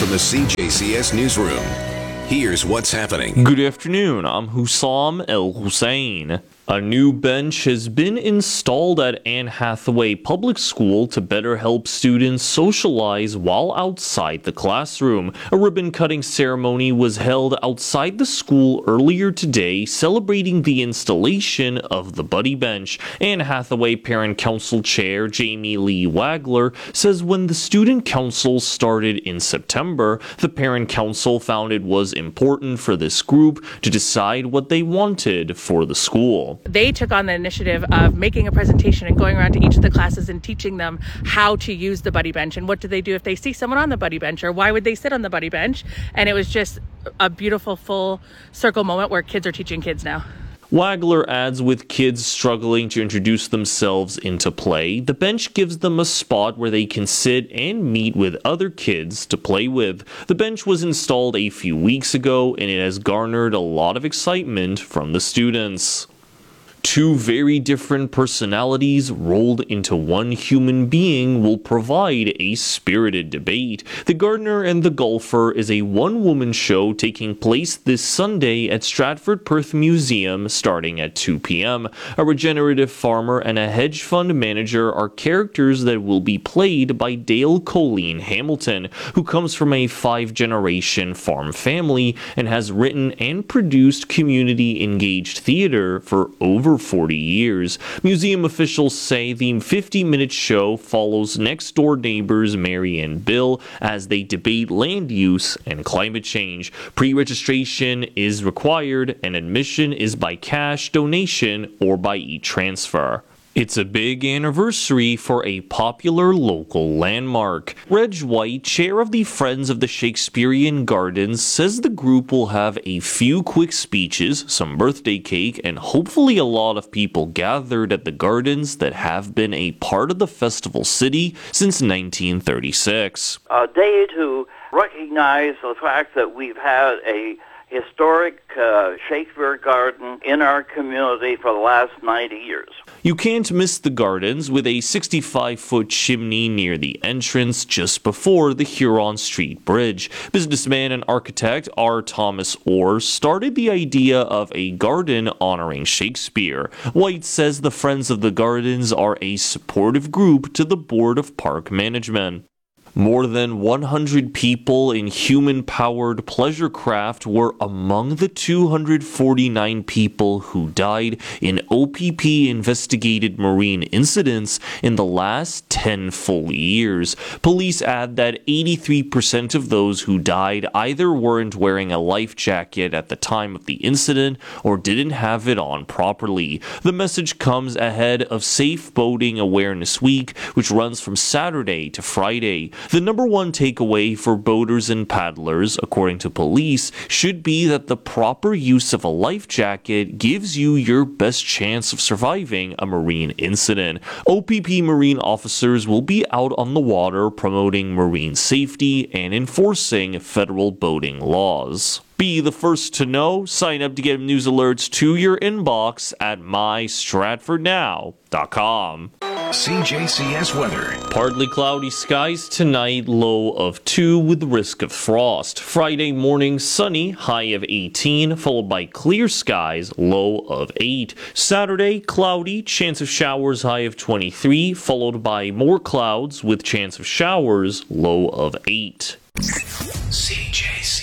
from the CJCS Newsroom. Here's what's happening. Good afternoon, I'm Hussam El Hussein. A new bench has been installed at Anne Hathaway Public School to better help students socialize while outside the classroom. A ribbon-cutting ceremony was held outside the school earlier today, celebrating the installation of the Buddy Bench. Anne Hathaway Parent Council Chair Jamie Lee Wagler says when the Student Council started in September, the Parent Council found it was important for this group to decide what they wanted for the school. They took on the initiative of making a presentation and going around to each of the classes and teaching them how to use the Buddy Bench and what do they do if they see someone on the Buddy Bench, or why would they sit on the Buddy Bench. And it was just a beautiful full circle moment where kids are teaching kids now. Wagler adds, with kids struggling to introduce themselves into play, the bench gives them a spot where they can sit and meet with other kids to play with. The bench was installed a few weeks ago and it has garnered a lot of excitement from the students. Two very different personalities rolled into one human being will provide a spirited debate. The Gardener and the Golfer is a one-woman show taking place this Sunday at Stratford Perth Museum starting at 2 p.m. A regenerative farmer and a hedge fund manager are characters that will be played by Dale Colleen Hamilton, who comes from a 5-generation farm family and has written and produced community-engaged theater for over 40 years. Museum officials say the 50-minute show follows next-door neighbors Mary and Bill as they debate land use and climate change. Pre-registration is required and admission is by cash donation or by e-transfer. It's a big anniversary for a popular local landmark. Reg White, chair of the Friends of the Shakespearean Gardens, says the group will have a few quick speeches, some birthday cake, and hopefully a lot of people gathered at the gardens that have been a part of the festival city since 1936. A day to recognize the fact that we've had a historic Shakespeare garden in our community for the last 90 years. You can't miss the gardens with a 65-foot chimney near the entrance just before the Huron Street Bridge. Businessman and architect R. Thomas Orr started the idea of a garden honoring Shakespeare. White says the Friends of the Gardens are a supportive group to the Board of Park Management. More than 100 people in human-powered pleasure craft were among the 249 people who died in OPP-investigated marine incidents in the last 10 full years. Police add that 83% of those who died either weren't wearing a life jacket at the time of the incident or didn't have it on properly. The message comes ahead of Safe Boating Awareness Week, which runs from Saturday to Friday. The number one takeaway for boaters and paddlers, according to police, should be that the proper use of a life jacket gives you your best chance of surviving a marine incident. OPP Marine officers will be out on the water promoting marine safety and enforcing federal boating laws. Be the first to know. Sign up to get news alerts to your inbox at mystratfordnow.com. CJCS weather. Partly cloudy skies tonight, low of 2 with risk of frost. Friday morning, sunny, high of 18, followed by clear skies, low of 8. Saturday, cloudy, chance of showers, high of 23, followed by more clouds with chance of showers, low of 8. CJCS.